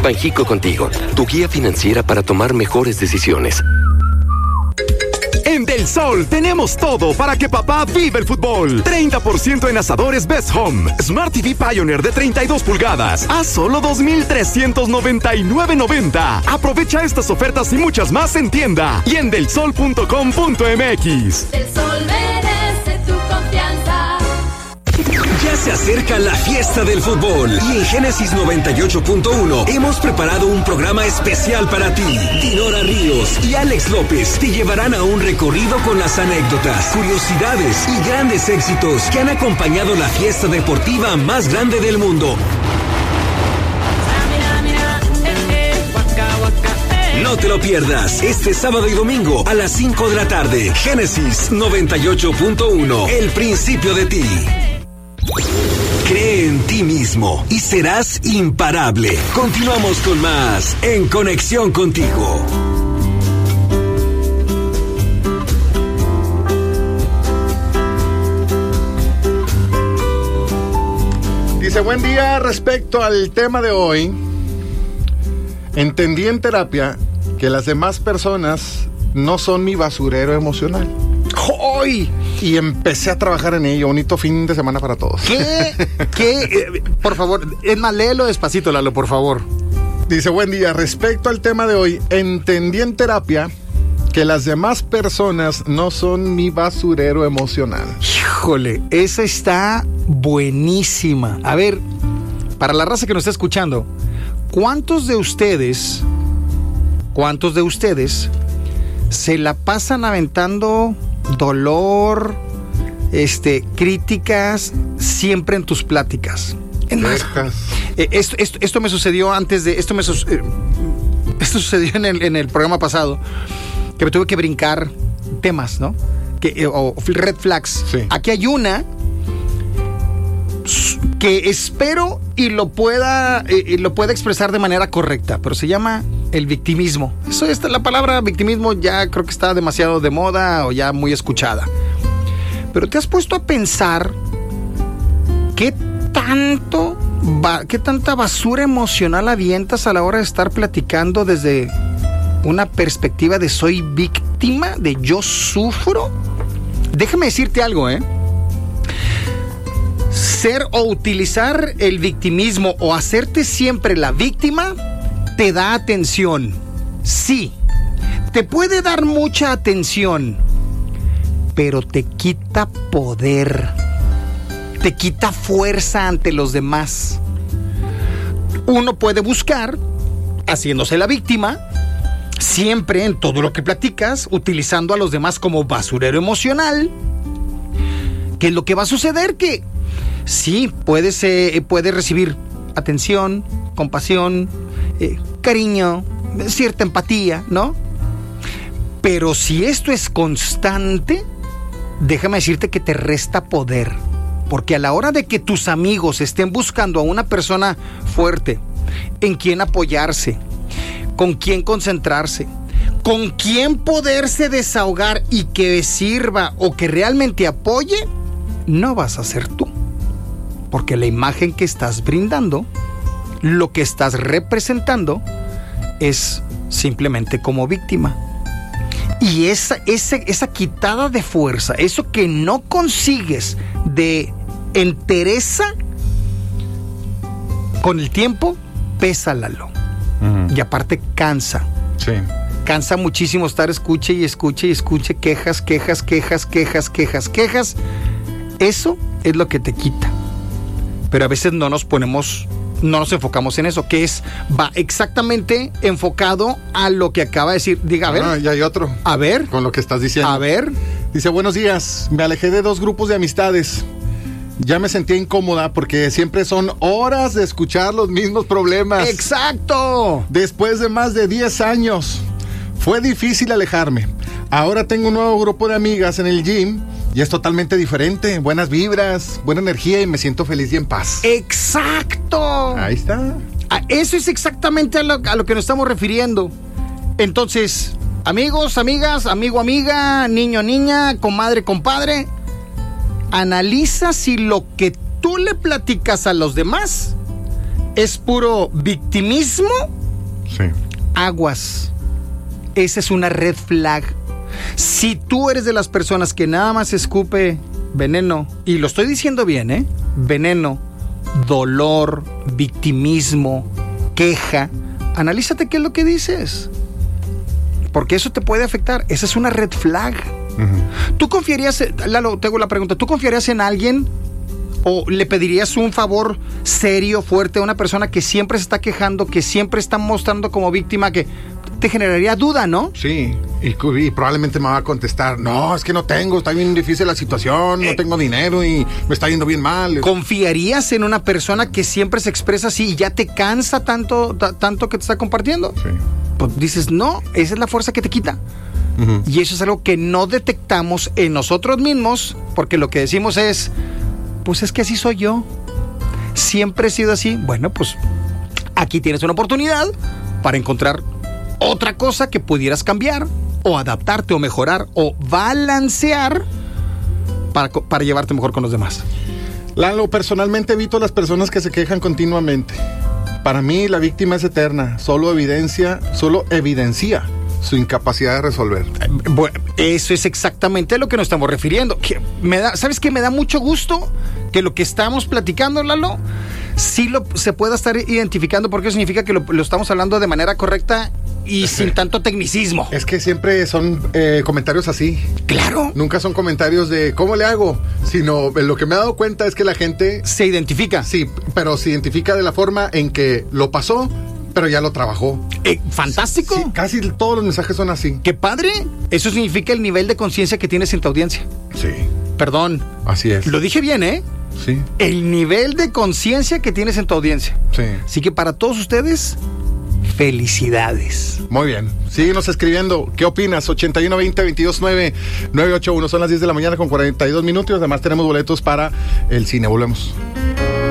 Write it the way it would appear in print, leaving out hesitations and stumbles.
Banjico Contigo, tu guía financiera para tomar mejores decisiones. En Del Sol tenemos todo para que papá viva el fútbol. 30% en asadores Best Home. Smart TV Pioneer de 32 pulgadas a solo $2,399.90. Aprovecha estas ofertas y muchas más en tienda y en delsol.com.mx. El Sol merece tu confianza. Ya se acerca la fiesta del fútbol y en Génesis 98.1 hemos preparado un programa especial para ti. Dinora Ríos y Alex López te llevarán a un recorrido con las anécdotas, curiosidades y grandes éxitos que han acompañado la fiesta deportiva más grande del mundo. No te lo pierdas, este sábado y domingo a las 5 de la tarde. Génesis 98.1, el principio de ti. Cree en ti mismo y serás imparable. Continuamos con más En Conexión Contigo. Dice, buen día, respecto al tema de hoy. Entendí en terapia que las demás personas no son mi basurero emocional. ¡Hoy! Y empecé a trabajar en ello. Bonito fin de semana para todos. ¿Qué? Por favor, es más, léelo despacito, Lalo, por favor. Dice, buen día, respecto al tema de hoy, entendí en terapia que las demás personas no son mi basurero emocional. Híjole, esa está buenísima. A ver, para la raza que nos está escuchando, ¿cuántos de ustedes se la pasan aventando dolor, críticas siempre en tus pláticas? Esto me sucedió antes de... Esto sucedió en el programa pasado, que me tuve que brincar temas, ¿no? O red flags. Sí. Aquí hay una que espero y lo pueda expresar de manera correcta, pero se llama el victimismo. La palabra victimismo ya creo que está demasiado de moda o ya muy escuchada. Pero ¿te has puesto a pensar qué tanta basura emocional avientas a la hora de estar platicando desde una perspectiva de soy víctima, de yo sufro? Déjame decirte algo, ser o utilizar el victimismo o hacerte siempre la víctima te da atención. Sí, te puede dar mucha atención, pero te quita poder, te quita fuerza ante los demás. Uno puede buscar, haciéndose la víctima, siempre en todo lo que platicas, utilizando a los demás como basurero emocional. ¿Qué es lo que va a suceder? Que sí, puede recibir atención, compasión, cariño, cierta empatía, ¿no? Pero si esto es constante, déjame decirte que te resta poder. Porque a la hora de que tus amigos estén buscando a una persona fuerte, en quien apoyarse, con quien concentrarse, con quien poderse desahogar y que sirva o que realmente apoye, no vas a ser tú. Porque la imagen que estás brindando, lo que estás representando, es simplemente como víctima. Y esa quitada de fuerza, eso que no consigues de entereza, con el tiempo, pésalo. Uh-huh. Y aparte cansa. Sí. Cansa muchísimo estar escuche y escuche quejas. Eso es lo que te quita. Pero a veces no nos enfocamos en eso, que va exactamente enfocado a lo que acaba de decir. Diga, a ver. Y hay otro. A ver. Con lo que estás diciendo. A ver. Dice, buenos días. Me alejé de 2 grupos de amistades. Ya me sentía incómoda porque siempre son horas de escuchar los mismos problemas. ¡Exacto! Después de más de 10 años, fue difícil alejarme. Ahora tengo un nuevo grupo de amigas en el gym y es totalmente diferente. Buenas vibras, buena energía y me siento feliz y en paz. ¡Exacto! Ahí está. Eso es exactamente a lo que nos estamos refiriendo. Entonces, amigos, amigas, amigo, amiga, niño, niña, comadre, compadre, analiza si lo que tú le platicas a los demás es puro victimismo, Sí. aguas. Esa es una red flag. Si tú eres de las personas que nada más escupe veneno, y lo estoy diciendo bien, veneno, dolor, victimismo, queja, analízate qué es lo que dices, porque eso te puede afectar. Esa es una red flag. ¿Tú confiarías, Lalo, te hago la pregunta, ¿tú confiarías en alguien o le pedirías un favor serio, fuerte a una persona que siempre se está quejando, que siempre está mostrando como víctima, que te generaría duda, ¿no? Sí, y probablemente me va a contestar, no, es que no tengo, está bien difícil la situación, no tengo dinero y me está yendo bien mal. ¿Confiarías en una persona que siempre se expresa así y ya te cansa tanto que te está compartiendo? Sí. Pues dices, no, esa es la fuerza que te quita. Y eso es algo que no detectamos en nosotros mismos, porque lo que decimos es, pues es que así soy yo, siempre he sido así. Bueno, pues aquí tienes una oportunidad para encontrar otra cosa que pudieras cambiar o adaptarte o mejorar o balancear para llevarte mejor con los demás. Lalo, personalmente evito a las personas que se quejan continuamente. Para mí la víctima es eterna, solo evidencia su incapacidad de resolver. Bueno, eso es exactamente a lo que nos estamos refiriendo. ¿Sabes qué? Me da mucho gusto que lo que estamos platicando, Lalo, sí se pueda estar identificando, porque significa que lo estamos hablando de manera correcta y sin tanto tecnicismo. Es que siempre son comentarios así. Claro. Nunca son comentarios de ¿cómo le hago? Sino lo que me he dado cuenta es que la gente se identifica. Sí, pero se identifica de la forma en que lo pasó, pero ya lo trabajó. Fantástico. Sí, casi todos los mensajes son así. ¡Qué padre! Eso significa el nivel de conciencia que tienes en tu audiencia. Sí. Perdón. Así es. Lo dije bien, ¿eh? Sí. El nivel de conciencia que tienes en tu audiencia. Sí. Así que para todos ustedes, felicidades. Muy bien. Síguenos escribiendo. ¿Qué opinas? 8120-229-981. Son las 10 de la mañana con 42 minutos. Además tenemos boletos para el cine. Volvemos.